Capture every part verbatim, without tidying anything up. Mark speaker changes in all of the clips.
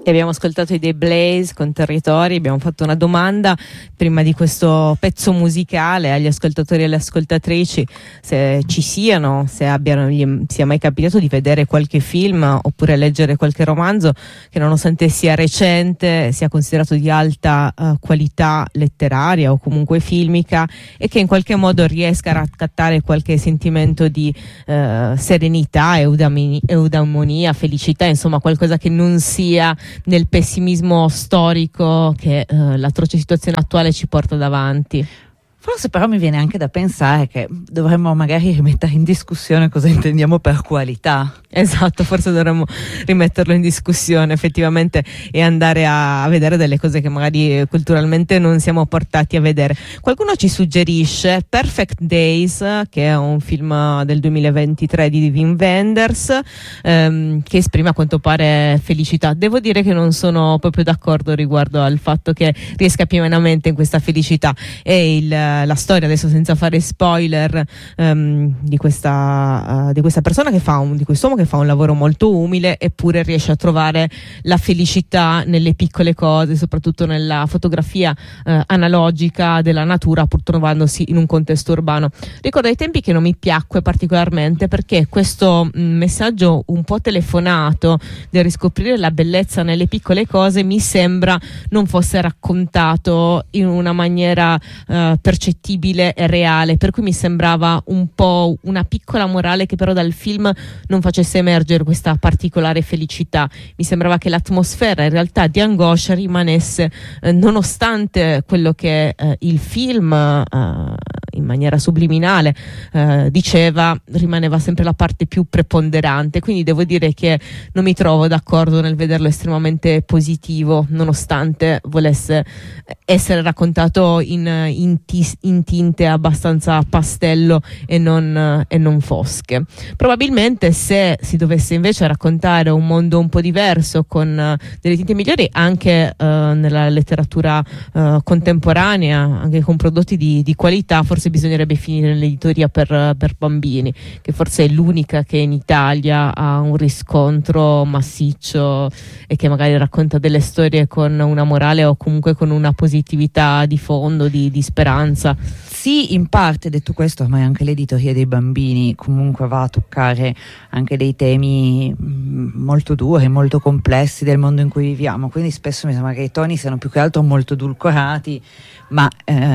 Speaker 1: E abbiamo ascoltato i The Blaze con Territori. Abbiamo fatto una domanda prima di questo pezzo musicale agli ascoltatori e alle ascoltatrici se ci siano, se abbiano, gli sia mai capitato di vedere qualche film oppure leggere qualche romanzo che, nonostante sia recente, sia considerato di alta uh, qualità letteraria o comunque filmica, e che in qualche modo riesca a raccattare qualche sentimento di uh, serenità, eudami- eudaimonia, felicità, insomma qualcosa che non sia nel pessimismo storico che eh, l'atroce situazione attuale ci porta davanti.
Speaker 2: Forse però mi viene anche da pensare che dovremmo magari rimettere in discussione cosa intendiamo per qualità.
Speaker 1: Esatto, forse dovremmo rimetterlo in discussione effettivamente e andare a, a vedere delle cose che magari culturalmente non siamo portati a vedere. Qualcuno ci suggerisce Perfect Days, che è un film del duemilaventitré di Wim Wenders, ehm, che esprime a quanto pare felicità. Devo dire che non sono proprio d'accordo riguardo al fatto che riesca pienamente in questa felicità. E il la storia, adesso senza fare spoiler, um, di questa uh, di questa persona che fa un, di quest'uomo che fa un lavoro molto umile, eppure riesce a trovare la felicità nelle piccole cose, soprattutto nella fotografia uh, analogica della natura, pur trovandosi in un contesto urbano. Ricordo ai tempi che non mi piacque particolarmente, perché questo mh, messaggio un po' telefonato del riscoprire la bellezza nelle piccole cose mi sembra non fosse raccontato in una maniera uh, percettibile e reale, per cui mi sembrava un po' una piccola morale che però dal film non facesse emergere questa particolare felicità. Mi sembrava che l'atmosfera in realtà di angoscia rimanesse, eh, nonostante quello che eh, il film eh, in maniera subliminale eh, diceva, rimaneva sempre la parte più preponderante. Quindi devo dire che non mi trovo d'accordo nel vederlo estremamente positivo, nonostante volesse essere raccontato in, in, tis, in tinte abbastanza pastello e non, e non fosche. Probabilmente, se si dovesse invece raccontare un mondo un po' diverso, con uh, delle tinte migliori anche uh, nella letteratura uh, contemporanea, anche con prodotti di, di qualità, forse bisognerebbe finire nell'editoria per, per bambini, che forse è l'unica che in Italia ha un riscontro massiccio e che magari racconta delle storie con una morale o comunque con una positività di fondo, di, di speranza.
Speaker 2: Sì, in parte. Detto questo, ma anche l'editoria dei bambini comunque va a toccare anche dei temi molto duri, molto complessi del mondo in cui viviamo, quindi spesso mi sembra che i toni siano più che altro molto edulcorati, ma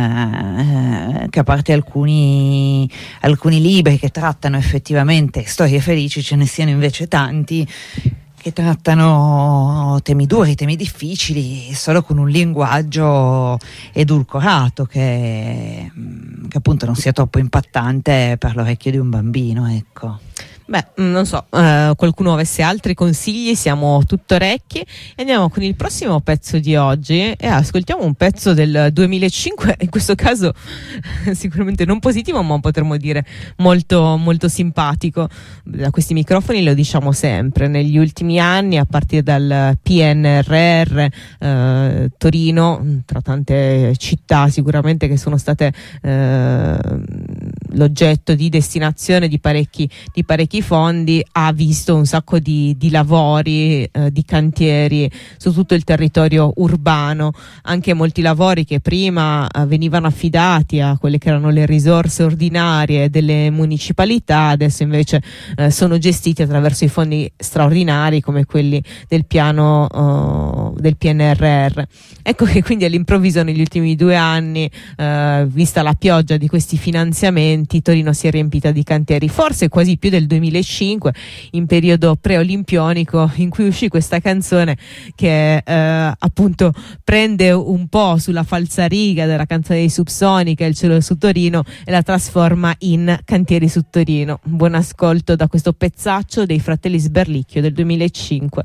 Speaker 2: eh, che a parte alcuni, alcuni libri che trattano effettivamente storie felici, ce ne siano invece tanti che trattano temi duri, temi difficili, solo con un linguaggio edulcorato che, che appunto non sia troppo impattante per l'orecchio di un bambino, ecco.
Speaker 1: Beh, non so, eh, qualcuno avesse altri consigli, siamo tutto orecchi, e andiamo con il prossimo pezzo di oggi e ascoltiamo un pezzo del duemilacinque, in questo caso sicuramente non positivo, ma potremmo dire molto, molto simpatico. Da questi microfoni lo diciamo sempre, negli ultimi anni, a partire dal P N R R, eh, Torino, tra tante città sicuramente che sono state eh, l'oggetto di destinazione di parecchi, di parecchi fondi, ha visto un sacco di, di lavori, eh, di cantieri su tutto il territorio urbano, anche molti lavori che prima eh, venivano affidati a quelle che erano le risorse ordinarie delle municipalità, adesso invece eh, sono gestiti attraverso i fondi straordinari come quelli del piano uh, del P N R R. Ecco che quindi all'improvviso negli ultimi due anni, eh, vista la pioggia di questi finanziamenti, Torino si è riempita di cantieri, forse quasi più del duemilacinque, in periodo preolimpionico, in cui uscì questa canzone che eh, appunto prende un po' sulla falsariga della canzone dei Subsonica, Il cielo su Torino, e la trasforma in Cantieri su Torino. Buon ascolto da questo pezzaccio dei Fratelli Sberlicchio del duemilacinque.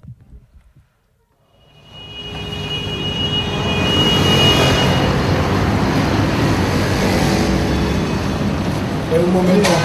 Speaker 3: È un momento